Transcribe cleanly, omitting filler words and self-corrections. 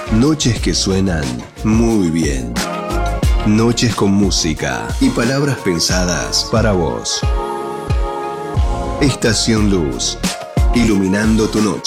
Noches que suenan muy bien. Noches con música y palabras pensadas para vos. Estación Luz, iluminando tu noche.